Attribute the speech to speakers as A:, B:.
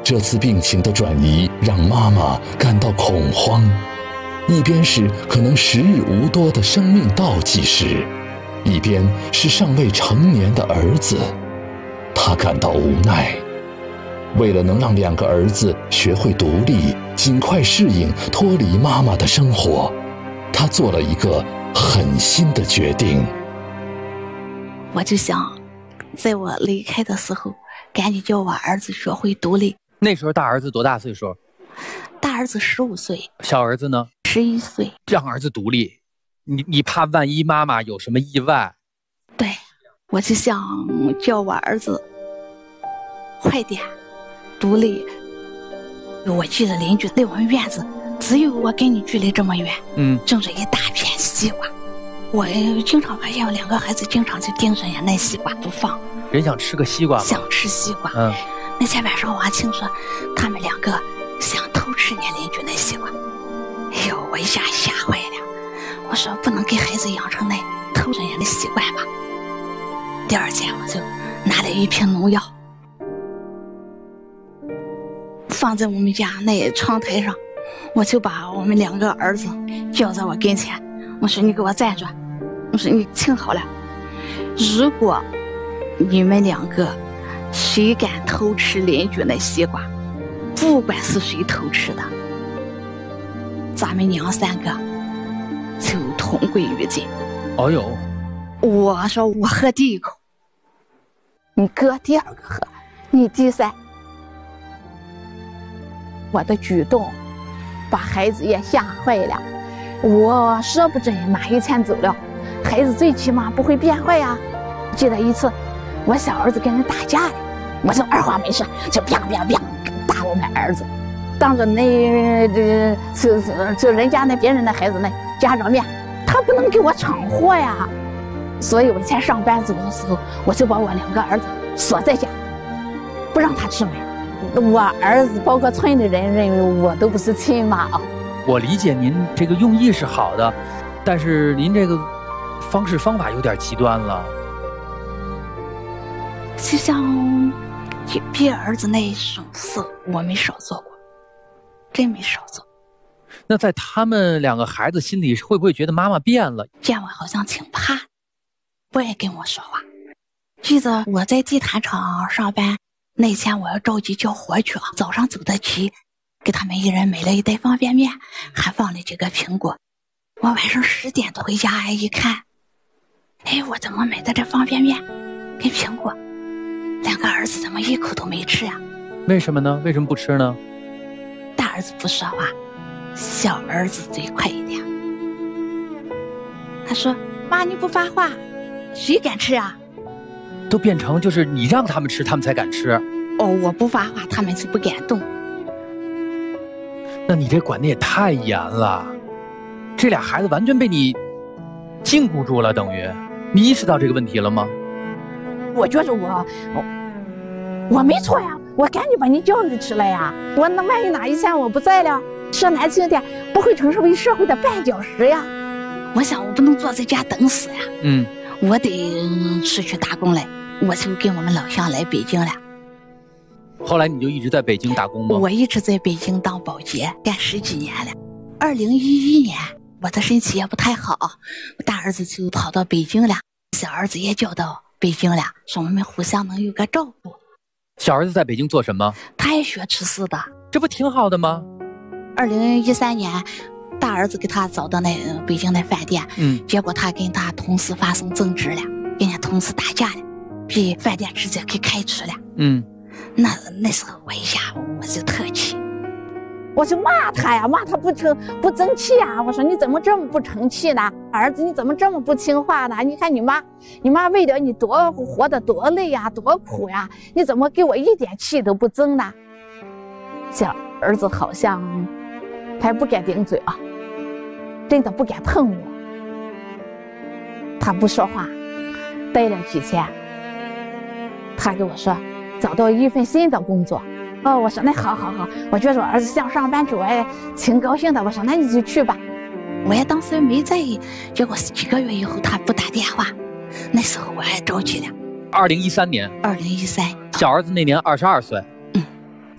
A: 这次病情的转移让妈妈感到恐慌，一边是可能时日无多的生命倒计时，一边是尚未成年的儿子。她感到无奈。为了能让2个儿子学会独立，尽快适应脱离妈妈的生活，她做了一个狠心的决定。
B: 我就想在我离开的时候赶紧叫我儿子学会独立。
C: 那时候大儿子多大岁数？
B: 大儿子15岁，
C: 小儿子呢
B: 11岁。
C: 让儿子独立，你怕万一妈妈有什么意外？
B: 对，我就想叫我儿子快点独立。我记得邻居离我们院子只有我跟你距离这么远，种着一大片西瓜。我经常发现我2个孩子经常就盯着人家那西瓜不放。
C: 人想吃个西瓜吗？
B: 想吃西瓜。那天晚上我还听说他们2个想偷吃人家邻居那西瓜。哎呦，我一下吓坏了。我说不能给孩子养成那偷人家的习惯吧。第2天我就拿了一瓶农药，放在我们家那窗台上，我就把我们2个儿子叫在我跟前，我说你给我站着，我说你听好了，如果你们2个谁敢偷吃邻居那西瓜，不管是谁偷吃的，咱们娘3个就同归于尽。
C: 哦呦，
B: 我说我喝第1口，你哥第2个喝，你第3。我的举动把孩子也吓坏了。我说不准哪一天走了，孩子最起码不会变坏呀。记得一次我小儿子跟人打架了，我就二话没说就啪啪啪打我们儿子，当着就人家那别人的孩子那家长面，他不能给我闯祸呀。所以我才上班走的时候，我就把我2个儿子锁在家，不让他出门。我儿子包括村里人认为我都不是亲妈啊。
C: 我理解您这个用意是好的，但是您这个方式方法有点极端了。
B: 就像别儿子那种事我没少做过，真没少做。
C: 那在他们2个孩子心里会不会觉得妈妈变了？
B: 见我好像挺怕，不爱跟我说话。记得我在地毯厂上班那天，我要着急叫活去，早上走得急，给他们1人买了一袋方便面，还放了几个苹果。我晚上10点多回家一看，哎，我怎么买的这方便面跟苹果，2个儿子怎么一口都没吃啊？
C: 为什么呢？为什么不吃呢？
B: 大儿子不说话，小儿子嘴快一点。他说：“妈，你不发话，谁敢吃啊？”
C: 都变成就是你让他们吃，他们才敢吃。
B: 哦，我不发话，他们就不敢动。
C: 那你这管的也太严了，这俩孩子完全被你禁锢住了，等于你意识到这个问题了吗？
D: 我觉着我没错呀，我赶紧把你教育出来呀。我那万一哪一天我不在了，说难听点，不会成为社会的绊脚石呀。
B: 我想我不能坐在家等死呀。我得出去打工来，我就跟我们老乡来北京了。
C: 后来你就一直在北京打工吗？
B: 我一直在北京当保洁，干10几年了。2011年我的身体也不太好，我大儿子就跑到北京了，小儿子也叫到北京了，说我们互相能有个照顾。
C: 小儿子在北京做什么？
B: 他也学厨师的。
C: 这不挺好的吗
B: ？2013年大儿子给他找到那北京的饭店，结果他跟他同事发生争执了，跟人家同事打架了，被饭店直接给开除了。那时候我一下我就特气，
D: 我就骂他呀，骂他不争气啊！我说你怎么这么不成器呢？儿子你怎么这么不听话呢？你看你妈为了你多活得多累呀，多苦呀，你怎么给我一点气都不争呢？小儿子好像他不敢顶嘴啊，真的不敢碰我，他不说话。待了几天，他跟我说找到一份新的工作。我说那好，我觉得我儿子想上班去，我也挺高兴的。我说那你就去吧。
B: 我也当时没在意，结果几个月以后他不打电话，那时候我还着急了。
C: 2013年。
B: 2013。
C: 小儿子那年22岁。